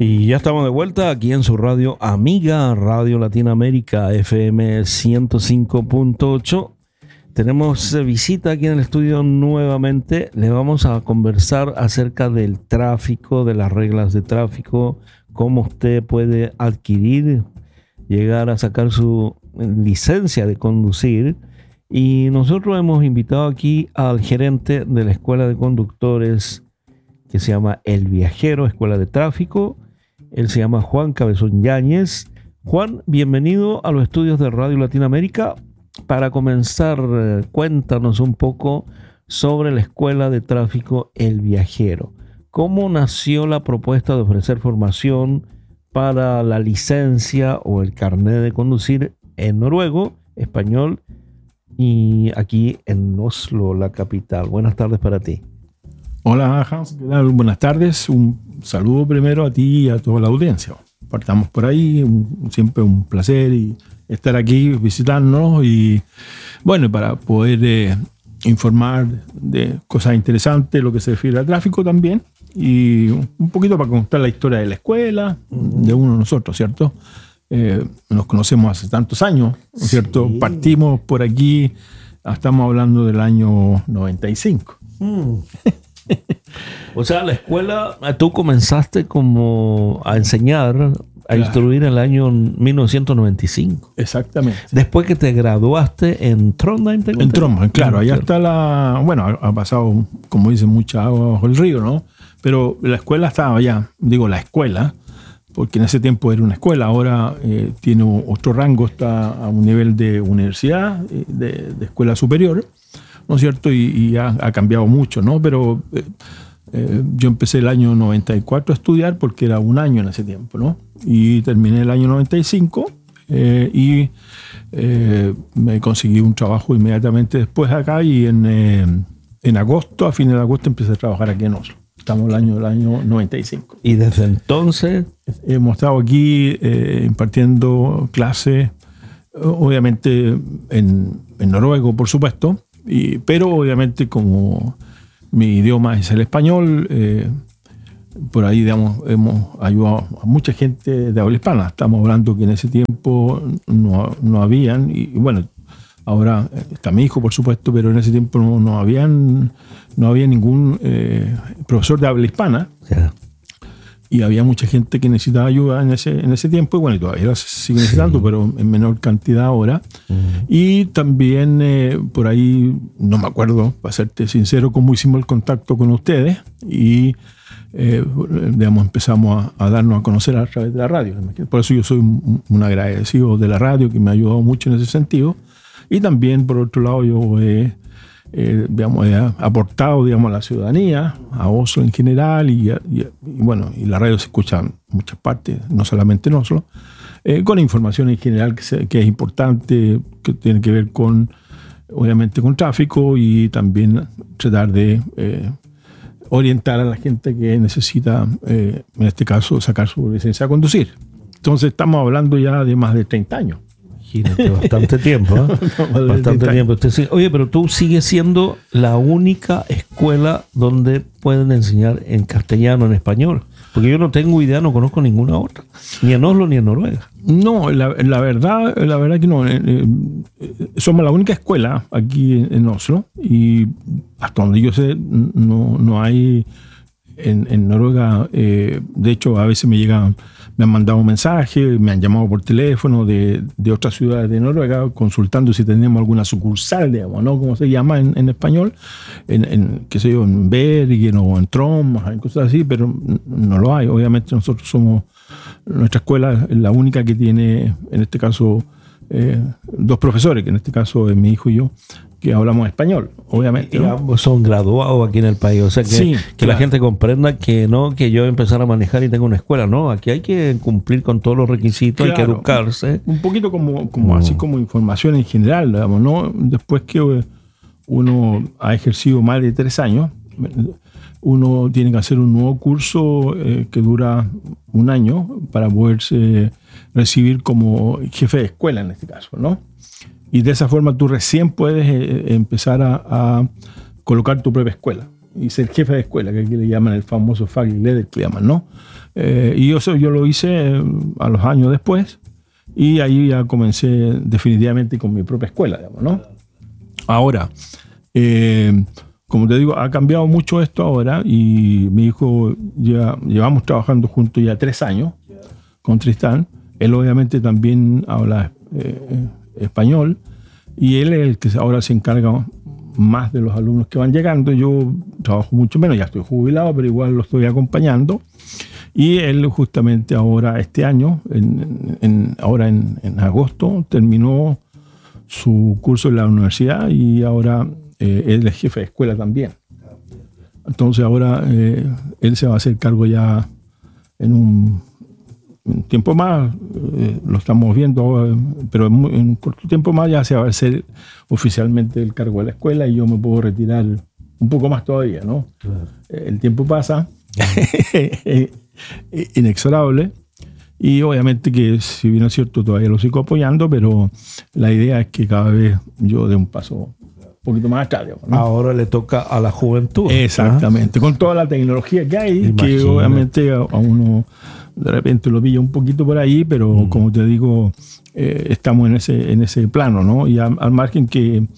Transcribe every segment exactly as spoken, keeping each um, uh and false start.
Y ya estamos de vuelta aquí en su radio amiga, Radio Latinoamérica, F M ciento cinco punto ocho. Tenemos visita aquí en el estudio nuevamente. Le vamos a conversar acerca del tráfico, de las reglas de tráfico, cómo usted puede adquirir, llegar a sacar su licencia de conducir. Y nosotros hemos invitado aquí al gerente de la Escuela de Conductores, que se llama El Viajero, Escuela de Tráfico. Él se llama Juan Cabezón Yáñez. Juan, bienvenido a los estudios de Radio Latinoamérica. Para comenzar, eh, cuéntanos un poco sobre la Escuela de Tráfico El Viajero. ¿Cómo nació la propuesta de ofrecer formación para la licencia o el carnet de conducir en noruego, español y aquí en Oslo, la capital? Buenas tardes para ti. Hola Hans, ¿qué tal? Buenas tardes. Un saludo primero a ti y a toda la audiencia. Partamos por ahí, un, siempre un placer y estar aquí, visitarnos y bueno, para poder eh, informar de cosas interesantes, lo que se refiere al tráfico también y un poquito para contar la historia de la escuela, uh-huh. de uno de nosotros, ¿cierto? Eh, nos conocemos hace tantos años, ¿cierto? Sí. Partimos por aquí, estamos hablando del año noventa y cinco. Mm. O sea, la escuela, tú comenzaste como a enseñar, a claro. instruir en el año mil novecientos noventa y cinco. Exactamente. Después que te graduaste en Trondheim. ¿te en Trondheim, claro. Allá está la... Bueno, ha pasado, como dicen, mucha agua bajo el río, ¿no? Pero la escuela estaba allá, digo la escuela, porque en ese tiempo era una escuela, ahora eh, tiene otro rango, está a un nivel de universidad, de, de escuela superior, ¿no es cierto? Y, y ha, ha cambiado mucho, ¿no? Pero eh, eh, yo empecé el año noventa y cuatro a estudiar porque era un año en ese tiempo, ¿no? Y terminé el año noventa y cinco eh, y eh, me conseguí un trabajo inmediatamente después acá y en, eh, en agosto, a fines de agosto, empecé a trabajar aquí en Oslo. Estamos en el año, el año noventa y cinco. Y desde entonces hemos estado aquí eh, impartiendo clases, obviamente en, en noruego, por supuesto. Y, pero obviamente como mi idioma es el español, eh, por ahí digamos, hemos ayudado a mucha gente de habla hispana. Estamos hablando que en ese tiempo no, no habían, y, y bueno, ahora está mi hijo por supuesto, pero en ese tiempo no, no, habían, no había ningún eh, profesor de habla hispana. Yeah. Y había mucha gente que necesitaba ayuda en ese, en ese tiempo, y bueno, y todavía la sigue necesitando, sí. pero en menor cantidad ahora. Mm. Y también eh, por ahí, no me acuerdo, para serte sincero, cómo hicimos el contacto con ustedes, y eh, digamos, empezamos a, a darnos a conocer a través de la radio. Por eso yo soy un, un agradecido de la radio, que me ha ayudado mucho en ese sentido. Y también, por otro lado, yo he... Eh, digamos, he aportado digamos, a la ciudadanía, a Oslo en general, y, y, y bueno, y la radio se escucha en muchas partes, no solamente en Oslo, eh, con información en general que, se, que es importante, que tiene que ver con, obviamente, con tráfico y también tratar de eh, orientar a la gente que necesita, eh, en este caso, sacar su licencia a conducir. Entonces estamos hablando ya de más de treinta años. Imagínate, bastante tiempo, ¿eh? no, bastante tiempo. Usted sigue, oye, pero tú sigues siendo la única escuela donde pueden enseñar en castellano, en español. Porque yo no tengo idea, no conozco ninguna otra. Ni en Oslo ni en Noruega. No, la, la verdad, la verdad que no. Eh, eh, somos la única escuela aquí en, en Oslo. Y hasta donde yo sé, no, no hay en, en Noruega. Eh, de hecho, a veces me llegan... Me han mandado mensajes, me han llamado por teléfono de, de otras ciudades de Noruega consultando si tenemos alguna sucursal, digamos, ¿no? Como se llama en, en español, en, en, qué sé yo, en Bergen o en Trondheim, cosas así, pero no lo hay. Obviamente nosotros somos, nuestra escuela es la única que tiene, en este caso, eh, dos profesores, que en este caso es mi hijo y yo, que hablamos español, obviamente. Y, ¿no? Y ambos son graduados aquí en el país. O sea, que, sí, que claro. la gente comprenda que no que yo empezar a manejar y tengo una escuela. No, aquí hay que cumplir con todos los requisitos, claro, hay que educarse. Un poquito como, como mm. así como información en general, digamos, ¿no? Después que uno ha ejercido más de tres años, uno tiene que hacer un nuevo curso eh, que dura un año para poderse recibir como jefe de escuela en este caso, ¿no? Y de esa forma tú recién puedes eh, empezar a, a colocar tu propia escuela. y ser jefe de escuela, que aquí le llaman el famoso Faculty Leader, que le llaman, ¿no? Eh, y eso yo lo hice a los años después, y ahí ya comencé definitivamente con mi propia escuela, digamos, ¿no? Ahora, eh, como te digo, ha cambiado mucho esto ahora, y mi hijo, ya, llevamos trabajando juntos ya tres años con Tristán. Él obviamente también habla eh, español, y él es el que ahora se encarga más de los alumnos que van llegando. Yo trabajo mucho menos, ya estoy jubilado, pero igual lo estoy acompañando. Y él justamente ahora, este año, en, en, ahora en, en agosto, terminó su curso en la universidad, y ahora eh, él es jefe de escuela también. Entonces ahora eh, él se va a hacer cargo ya en un, un tiempo más, eh, lo estamos viendo, eh, pero en, muy, en un corto tiempo más ya se va a hacer oficialmente el cargo de la escuela, y yo me puedo retirar un poco más todavía, ¿no? Claro. Eh, el tiempo pasa, inexorable, y obviamente que, si bien es cierto, todavía lo sigo apoyando, pero la idea es que cada vez yo dé un paso un poquito más atrás, ¿no? Ahora le toca a la juventud. Exactamente, ¿ah? Con toda la tecnología que hay. Imagina. Que obviamente a, a uno de repente lo pilla un poquito por ahí, pero mm. como te digo, eh, estamos en ese, en ese plano, ¿no? Y a, al margen que eh,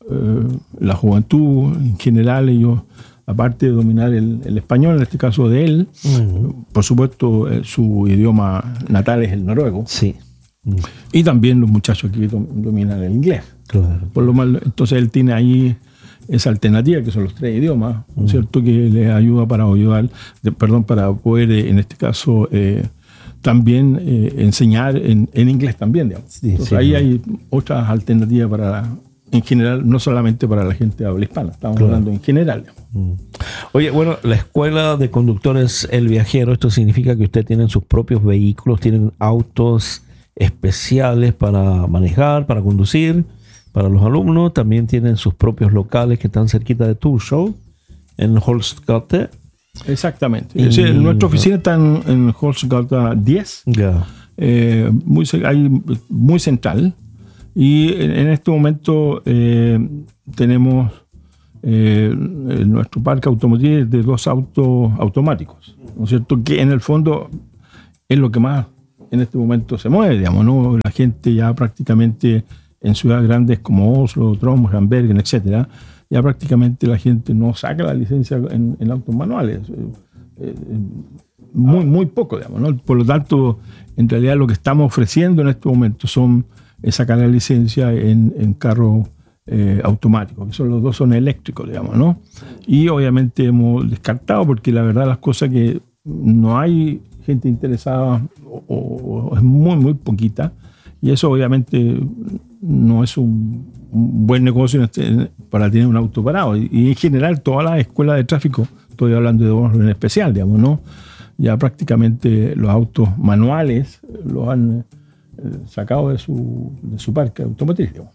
la juventud en general, ellos, aparte de dominar el, el español, en este caso de él, mm. por supuesto, eh, su idioma natal es el noruego. Sí. Mm. Y también los muchachos aquí dominan el inglés. Claro. Por lo mal, entonces él tiene ahí esa alternativa, que son los tres idiomas, ¿no es cierto?, que le ayuda para ayudar, de, perdón, para poder, eh, en este caso, eh, también eh, enseñar en, en inglés también, digamos. Sí, entonces sí, ahí claro. Hay otras alternativas para la, en general, no solamente para la gente de habla hispana, estamos claro. hablando en general, digamos. Mm. Oye, bueno, la escuela de conductores El Viajero, esto significa que ustedes tienen sus propios vehículos, tienen autos especiales para manejar, para conducir. Para los alumnos también tienen sus propios locales que están cerquita de Tour Show, en Holstgate. Exactamente. Y, sí, nuestra oficina está en, en Holstgate diez, yeah. eh, muy, hay, muy central. Y en, en este momento eh, tenemos eh, nuestro parque automotriz de dos autos automáticos, ¿no es cierto? Que en el fondo es lo que más en este momento se mueve, digamos, ¿no? La gente ya prácticamente en ciudades grandes como Oslo, Tromsø, Hamburgo, etcétera, ya prácticamente la gente no saca la licencia en, en autos manuales. Eh, eh, muy, muy poco, digamos, ¿no? Por lo tanto, en realidad lo que estamos ofreciendo en este momento son es sacar la licencia en, en carros eh, automáticos, que son los dos son eléctricos, digamos, ¿no? Y obviamente hemos descartado, porque la verdad las cosas que no hay gente interesada o, o, o es muy, muy poquita, y eso obviamente no es un, un buen negocio este, para tener un auto parado. Y, y en general todas las escuelas de tráfico, estoy hablando de dos en especial, digamos, ¿no? Ya prácticamente los autos manuales los han eh, sacado de su, de su parque automotriz, digamos.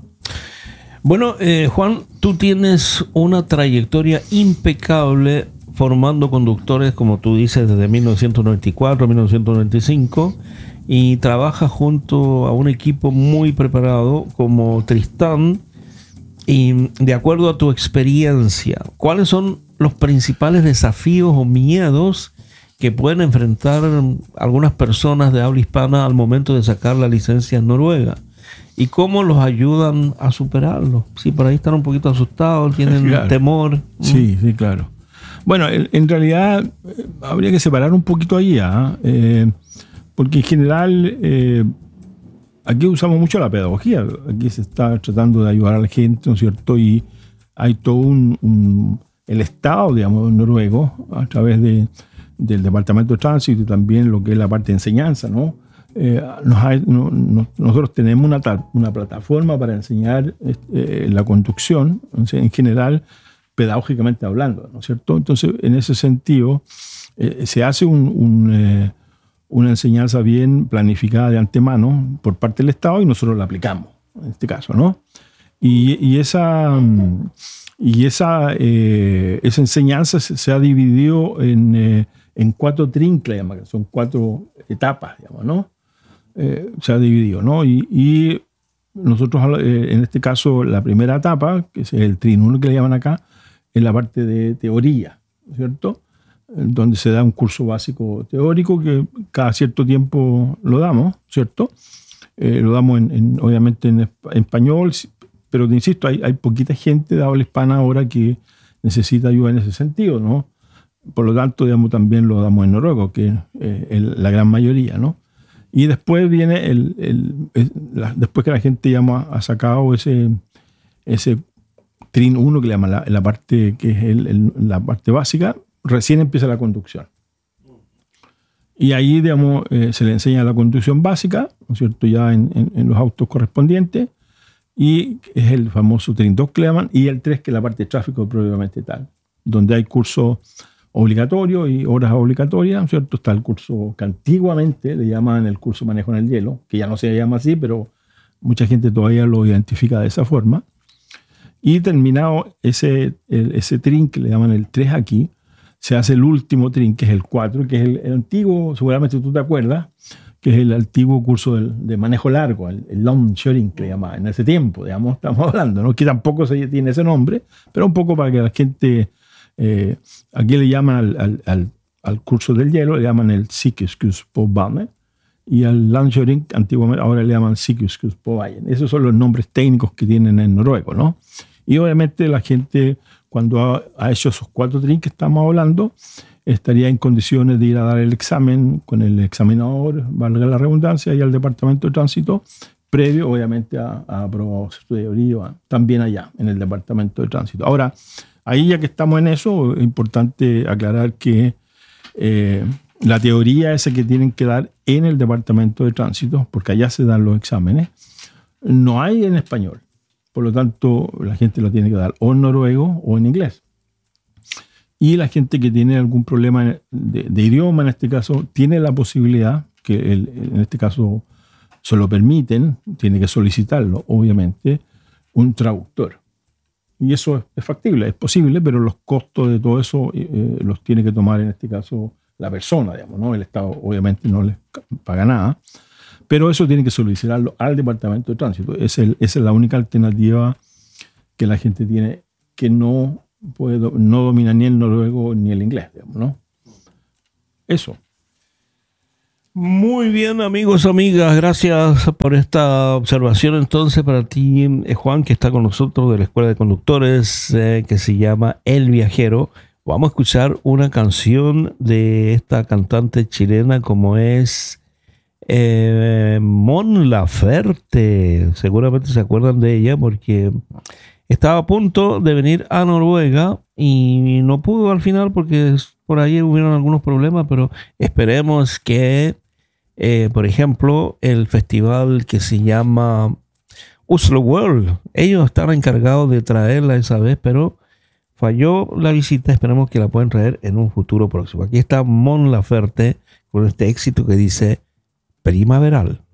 Bueno, eh, Juan, tú tienes una trayectoria impecable formando conductores, como tú dices, desde mil novecientos noventa y cuatro a mil novecientos noventa y cinco, y trabajas junto a un equipo muy preparado como Tristán. Y de acuerdo a tu experiencia, ¿cuáles son los principales desafíos o miedos que pueden enfrentar algunas personas de habla hispana al momento de sacar la licencia en Noruega? ¿Y cómo los ayudan a superarlos? Si por ahí están un poquito asustados, tienen claro. temor. Sí, sí, claro. Bueno, en, en realidad eh, habría que separar un poquito ahí, ¿eh? Eh, porque en general eh, aquí usamos mucho la pedagogía. Aquí se está tratando de ayudar a la gente, ¿no es cierto? Y hay todo un, un el Estado, digamos, noruego, a través de, del Departamento de Tránsito y también lo que es la parte de enseñanza, ¿no? Eh, nos hay, no, no, nosotros tenemos una, una plataforma para enseñar eh, la conducción, en general, pedagógicamente hablando, ¿no es cierto? Entonces, en ese sentido, eh, se hace un, un, eh, una enseñanza bien planificada de antemano por parte del Estado y nosotros la aplicamos, en este caso, ¿no? Y, y esa, y esa, eh, esa enseñanza se, se ha dividido en, eh, en cuatro trincles, que son cuatro etapas, digamos, ¿no? Eh, se ha dividido, ¿no? Y, y nosotros, eh, en este caso, la primera etapa, que es el trinuno que le llaman acá, en la parte de teoría, ¿cierto? Donde se da un curso básico teórico que cada cierto tiempo lo damos, ¿cierto? Eh, lo damos en, en, obviamente en, en español, pero te insisto, hay, hay poquita gente de habla hispana ahora que necesita ayuda en ese sentido, ¿no? Por lo tanto, digamos, también lo damos en noruego, que es eh, la gran mayoría, ¿no? Y después viene el, el, el la, después que la gente ya ha sacado ese, ese Trin uno, que le llaman la, la parte que es el, el, la parte básica, recién empieza la conducción. Y ahí, digamos, eh, se le enseña la conducción básica, ¿no es cierto?, ya en, en, en los autos correspondientes, y es el famoso Trin dos que le llaman, y el tres, que es la parte de tráfico propiamente tal, donde hay cursos obligatorios y horas obligatorias, ¿no es cierto? Está el curso que antiguamente le llaman el curso manejo en el hielo, que ya no se llama así, pero mucha gente todavía lo identifica de esa forma. Y terminado ese, el, ese Trin, que le llaman el tres aquí, se hace el último Trin, que es el cuatro, que es el, el antiguo, seguramente tú te acuerdas, que es el antiguo curso del, de manejo largo, el, el long shoring, que le llamaban en ese tiempo, digamos, estamos hablando, ¿no? Que tampoco se tiene ese nombre, pero un poco para que la gente, eh, aquí le llaman al, al, al, al curso del hielo, le llaman el Sikkerhetskurset på bane, y al long shoring, antiguamente, ahora le llaman Sikkerhetskurset på veien. Esos son los nombres técnicos que tienen en noruego, ¿no? Y obviamente la gente, cuando ha, ha hecho esos cuatro Trin que estamos hablando, estaría en condiciones de ir a dar el examen con el examinador, valga la redundancia, y al departamento de tránsito, previo obviamente a, a aprobar su teoría, también allá, en el departamento de tránsito. Ahora, ahí ya que estamos en eso, es importante aclarar que eh, la teoría esa que tienen que dar en el departamento de tránsito, porque allá se dan los exámenes, no hay en español. Por lo tanto, la gente lo tiene que dar o en noruego o en inglés. Y la gente que tiene algún problema de, de idioma, en este caso, tiene la posibilidad, que el, en este caso se lo permiten, tiene que solicitarlo, obviamente, un traductor. Y eso es, es factible, es posible, pero los costos de todo eso eh, los tiene que tomar, en este caso, la persona, digamos, ¿no? El Estado obviamente no les paga nada. Pero eso tiene que solicitarlo al Departamento de Tránsito. Es el, esa es la única alternativa que la gente tiene que no, puede, no domina ni el noruego ni el inglés, digamos, ¿no? Eso. Muy bien, amigos, amigas. Gracias por esta observación. Entonces, para ti, eh, Juan, que está con nosotros de la Escuela de Conductores, eh, que se llama El Viajero. Vamos a escuchar una canción de esta cantante chilena como es... Eh, Mon Laferte, seguramente se acuerdan de ella porque estaba a punto de venir a Noruega y no pudo al final porque por ahí hubieron algunos problemas, pero esperemos que, eh, por ejemplo, el festival que se llama Oslo World, ellos estaban encargados de traerla esa vez, pero falló la visita. Esperemos que la puedan traer en un futuro próximo. Aquí está Mon Laferte con este éxito que dice Primaveral.